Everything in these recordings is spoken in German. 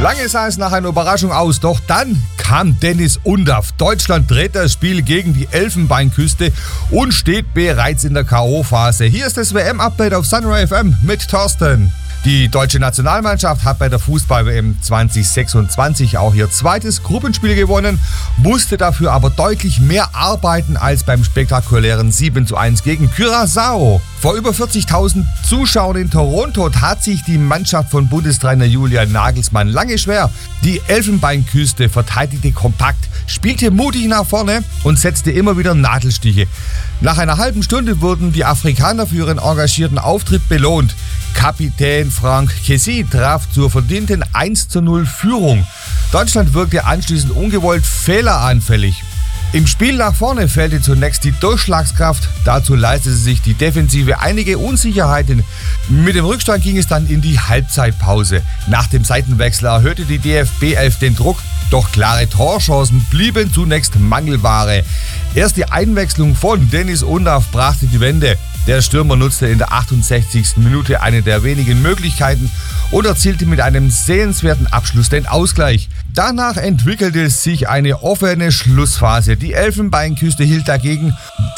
Lange sah es nach einer Überraschung aus, doch dann kam Dennis Undaff. Deutschland dreht das Spiel gegen die Elfenbeinküste und steht bereits in der K.O.-Phase. Hier ist das WM-Update auf Sunray FM mit Thorsten. Die deutsche Nationalmannschaft hat bei der Fußball-WM 2026 auch ihr zweites Gruppenspiel gewonnen, musste dafür aber deutlich mehr arbeiten als beim spektakulären 7:1 gegen Curaçao. Vor über 40.000 Zuschauern in Toronto tat sich die Mannschaft von Bundestrainer Julian Nagelsmann lange schwer. Die Elfenbeinküste verteidigte kompakt, spielte mutig nach vorne und setzte immer wieder Nadelstiche. Nach einer halben Stunde wurden die Afrikaner für ihren engagierten Auftritt belohnt. Kapitän Franck Kessie traf zur verdienten 1:0 Führung. Deutschland wirkte anschließend ungewollt fehleranfällig. Im Spiel nach vorne fehlte zunächst die Durchschlagskraft, dazu leistete sich die Defensive einige Unsicherheiten. Mit dem Rückstand ging es dann in die Halbzeitpause. Nach dem Seitenwechsel erhöhte die DFB 11 den Druck, doch klare Torchancen blieben zunächst Mangelware. Erst die Einwechslung von Dennis Undaff brachte die Wende. Der Stürmer nutzte in der 68. Minute eine der wenigen Möglichkeiten und erzielte mit einem sehenswerten Abschluss den Ausgleich. Danach entwickelte sich eine offene Schlussphase. Die Elfenbeinküste hielt dagegen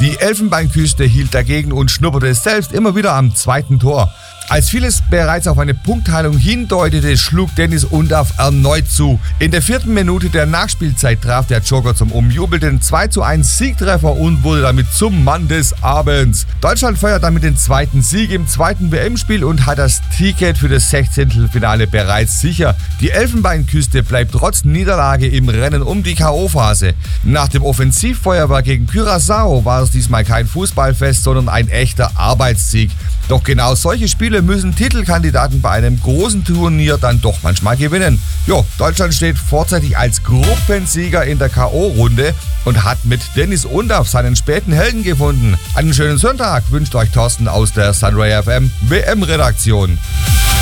und schnupperte selbst immer wieder am zweiten Tor. Als vieles bereits auf eine Punktteilung hindeutete, schlug Dennis Undaff erneut zu. In der 4. Minute der Nachspielzeit traf der Joker zum umjubelten 2:1 Siegtreffer und wurde damit zum Mann des Abends. Deutschland feiert damit den zweiten Sieg im zweiten WM-Spiel und hat das Ticket für das 16. bereits sicher. Die Elfenbeinküste bleibt trotz Niederlage im Rennen um die K.O.-Phase. Nach dem Offensivfeuerwerk gegen Curaçao war es diesmal kein Fußballfest, sondern ein echter Arbeitssieg. Doch genau solche Spiele müssen Titelkandidaten bei einem großen Turnier dann doch manchmal gewinnen. Deutschland steht vorzeitig als Gruppensieger in der K.O.-Runde und hat mit Dennis Undaff seinen späten Helden gefunden. Einen schönen Sonntag wünscht euch Thorsten aus der Sunray FM WM-Redaktion.